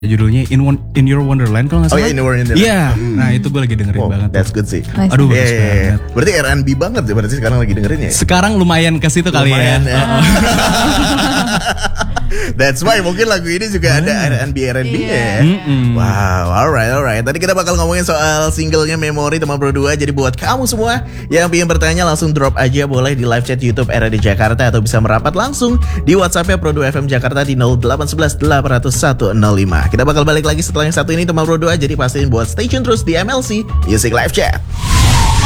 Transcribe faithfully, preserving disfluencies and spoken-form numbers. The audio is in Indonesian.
Judulnya In Won- In Your Wonderland kalau nggak Oh salah. ya, In Your Wonderland. Iya, nah itu gue lagi dengerin Wow, banget. that's tuh. good sih. Nice. Aduh, Iya, bagus iya, iya. banget. Berarti R and B banget ya, berarti sekarang lagi dengerin ya. Sekarang lumayan ke situ kali Lumayan, ya. ya. That's why mungkin lagu ini juga ada R and B R and B-nya ya. Mm-mm. Wow, alright, alright. Tadi kita bakal ngomongin soal singlenya Memori teman berdua. Jadi buat kamu semua yang pengen bertanya langsung drop aja boleh di live chat YouTube R A D Jakarta atau bisa merapat langsung di WhatsApp-nya Pro dua F M Jakarta di nol delapan satu satu delapan nol satu nol lima. Kita bakal balik lagi setelah yang satu ini teman berdua. Jadi pastiin buat stay tune terus di M L C Music Live Chat.